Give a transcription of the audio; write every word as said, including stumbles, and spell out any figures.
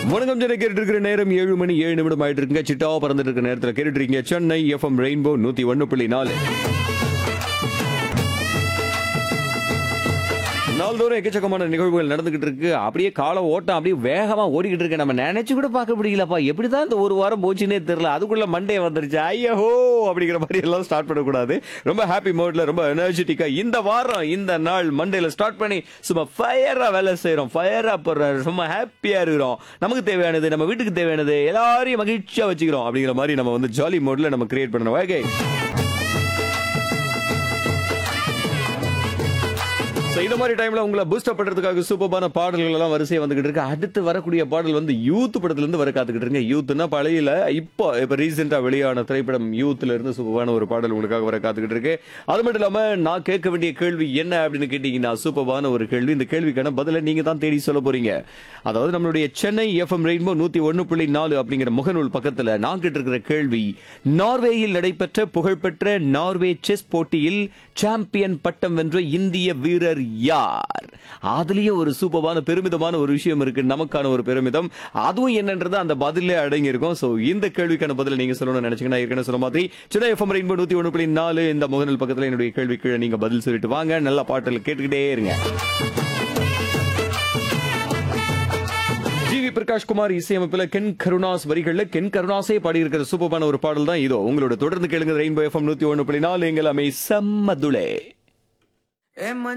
வணக்கம் சென்னை கேட்டு இருக்கிற நேரம் ஏழு மணி ஏழு நிமிடம் ஆயிட்டு இருக்குங்க. சிட்டாவா பறந்துட்டு இருக்க நேரத்தில் கேட்டுட்டு இருக்கீங்க சென்னை எஃப்எம் ரெயின்போ நூத்தி ஒன்னு புள்ளி நாலு. நாள்தோறும் எக்கச்சக்கமான நிகழ்வுகள் நடந்துகிட்டு இருக்கு. அப்படியே கால ஓட்டம் அப்படியே வேகமா ஓடிக்கிட்டு இருக்கு. நம்ம நினைச்சு கூட பார்க்க முடியலப்பா. எப்படிதான் இந்த ஒரு வாரம் போச்சுன்னே தெரியல. அதுக்குள்ள மண்டே வந்துருச்சு. ஐயோ அப்படிங்கிற மாதிரி எல்லாம் ஸ்டார்ட் பண்ணக்கூடாது. ரொம்ப ஹாப்பி மோட்ல ரொம்ப எனர்ஜெட்டிக்கா இந்த வாரம் இந்த நாள் மண்டேல ஸ்டார்ட் பண்ணி சும்மா ஃபயரா வேலை செய்யறோம். ஃபயரா போடுறோம். ரொம்ப ஹாப்பியா இருக்கிறோம். நமக்கு தேவையானது நம்ம வீட்டுக்கு தேவையானது எல்லாரையும் மகிழ்ச்சியா வச்சுக்கிறோம் அப்படிங்கிற மாதிரி நம்ம வந்து ஜாலி மோட்ல நம்ம கிரியேட் பண்ணணும். ஓகே, இந்த மாதிரி டைம்ல உங்களை பூஸ்ட் அப் பண்றதுக்காக சூப்பரான பாடல்கள் எல்லாம் வரிசையா வந்துகிட்டு இருக்கு. அடுத்து வரக்கூடிய பாடல் வந்து யூத் படத்துல இருந்து வர காத்துக்கிட்டு இருக்கு. யூத்னா பழையில இப்போ இப்ப ரீசெண்டா வெளியான திரைப்படம் யூத்ல இருந்து சூப்பரான ஒரு பாடல் உங்களுக்காக வர காத்துக்கிட்டு இருக்கு. அது மட்டும் இல்லாம நான் கேட்க வேண்டிய கேள்வி என்ன அப்படின்னு கேட்டீங்கன்னா சூப்பரான ஒரு கேள்வி. இந்த கேள்விக்கான பதில நீங்க தான் தேடி சொல்ல போறீங்க. அதாவது நம்மளுடைய சென்னை எஃப்எம் ரெயின்போ நூத்தி ஒன்னு புள்ளி நாலு அப்படிங்கிற முகநூல் பக்கத்துல நான் கேட்டிருக்கிற கேள்வி, நார்வேயில் நடைபெற்ற புகழ்பெற்ற நார்வே செஸ் போட்டியில் சாம்பியன் பட்டம் வென்ற இந்திய வீரர் யார்? அதுலயே ஒரு சூப்பரான பெருமிதமான ஒரு விஷயம் இருக்கு. நமக்கான ஒரு பெருமிதம். அதுவும் என்னன்றது அந்த பதிலே அடங்கி இருக்கும். சோ இந்த கேள்விக்கான பதில நீங்க சொல்லணும்னு நினைச்சீங்கன்னா ஏற்கனவே சொன்ன மாதிரி சென்னை எஃப்எம் ரெயின்போ நூத்தி ஒன்னு புள்ளி நாலு இந்த முகநூல் பக்கத்துல என்னுடைய கேள்விக்கு நீங்க பதில் சொல்லிட்டு வாங்க. நல்ல பாட்டல் கேட்டுக்கிட்டே இருங்க. ஜி வி பிரகாஷ் குமார் இசையமைப்பில் கென் கருணாஸ் வரிகள்ல கென் கருணாஸே பாடி இருக்கிற சூப்பரான ஒரு பாடல் தான் இதோ. உங்களோட தொடர்ந்து கேளுங்க ரெயின்போ எஃப்எம் நூத்தி ஒன்னு புள்ளி நாலு. எங்கள் அமை செம்மதுளே.